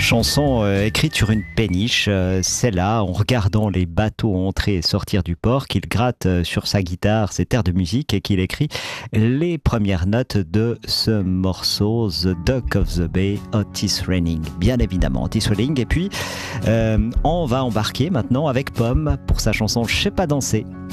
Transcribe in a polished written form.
Chanson écrite sur une péniche, c'est là, en regardant les bateaux entrer et sortir du port, qu'il gratte sur sa guitare cet air de musique et qu'il écrit les premières notes de ce morceau, The Dock of the Bay, Otis Redding. Bien évidemment, Otis Redding. Et puis, on va embarquer maintenant avec Pomme pour sa chanson Je sais pas danser.